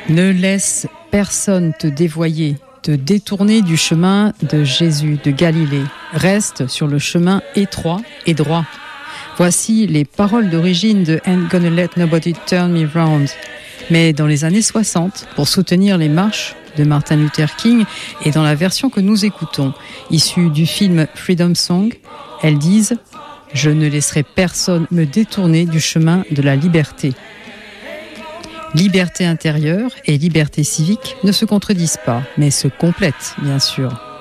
Ne laisse personne te dévoyer, te détourner du chemin de Jésus de Galilée. Reste sur le chemin étroit et droit. Voici les paroles d'origine de Ain't Gonna Let Nobody Turn Me Round. Mais dans les années 60, pour soutenir les marches de Martin Luther King, et dans la version que nous écoutons, issue du film Freedom Song, elles disent « Je ne laisserai personne me détourner du chemin de la liberté ». Liberté intérieure et liberté civique ne se contredisent pas, mais se complètent, bien sûr.